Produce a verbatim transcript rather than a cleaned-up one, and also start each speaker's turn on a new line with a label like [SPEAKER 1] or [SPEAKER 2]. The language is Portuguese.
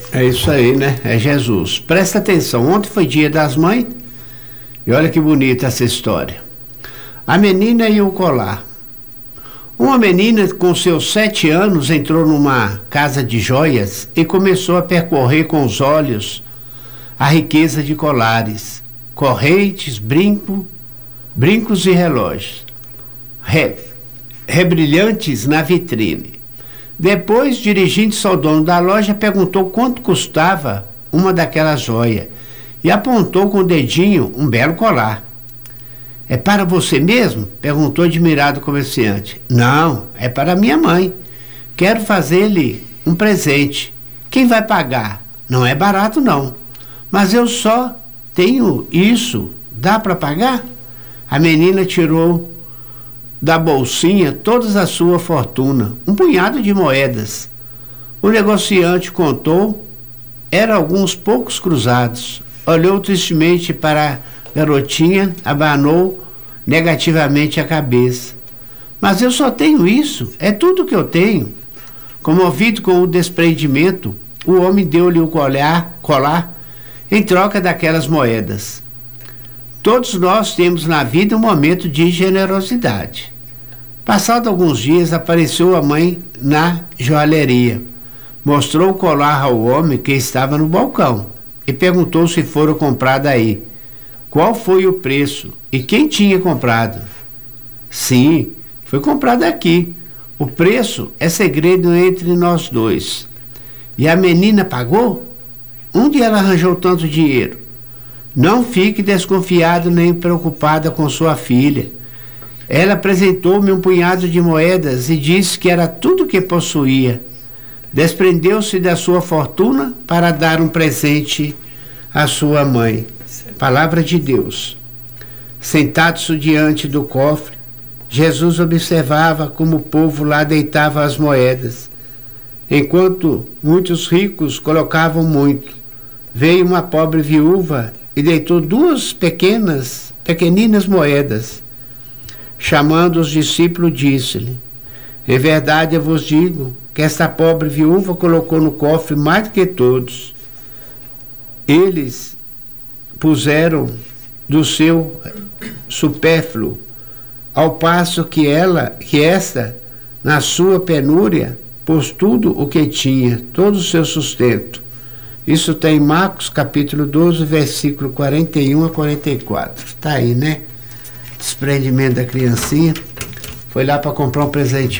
[SPEAKER 1] É isso aí, né? É Jesus. Presta atenção, ontem foi dia das mães e olha que bonita essa história. A menina e o colar. Uma menina com seus sete anos entrou numa casa de joias e começou a percorrer com os olhos a riqueza de colares, correntes, brinco, brincos e relógios, re, rebrilhantes na vitrine. Depois, dirigindo-se ao dono da loja, perguntou quanto custava uma daquelas joias e apontou com o dedinho um belo colar. É para você mesmo? Perguntou admirado o comerciante. Não, é para minha mãe. Quero fazer-lhe um presente. Quem vai pagar? Não é barato, não. Mas eu só tenho isso. Dá para pagar? A menina tirou da bolsinha toda a sua fortuna, um punhado de moedas. O negociante contou, eram alguns poucos cruzados. Olhou tristemente para a garotinha, abanou negativamente a cabeça. Mas eu só tenho isso, é tudo que eu tenho. Comovido com o desprendimento, o homem deu-lhe o colar, colar em troca daquelas moedas. Todos nós temos na vida um momento de generosidade. Passado alguns dias, apareceu a mãe na joalheria. Mostrou o colar ao homem que estava no balcão e perguntou se fora comprado aí. Qual foi o preço e quem tinha comprado? Sim, foi comprado aqui. O preço é segredo entre nós dois. E a menina pagou? Onde ela arranjou tanto dinheiro? Não fique desconfiado nem preocupada com sua filha. Ela apresentou-me um punhado de moedas e disse que era tudo que possuía. Desprendeu-se da sua fortuna para dar um presente à sua mãe. Palavra de Deus. Sentado-se diante do cofre, Jesus observava como o povo lá deitava as moedas. Enquanto muitos ricos colocavam muito, veio uma pobre viúva e deitou duas pequenas, pequeninas moedas. Chamando os discípulos, disse-lhe: em verdade eu vos digo que esta pobre viúva colocou no cofre mais do que todos. Eles puseram do seu supérfluo, ao passo que ela, que esta, na sua penúria, pôs tudo o que tinha, todo o seu sustento. Isso está em Marcos capítulo doze, versículo quarenta e um a quarenta e quatro. Está aí, né? Desprendimento da criancinha. Foi lá para comprar um presente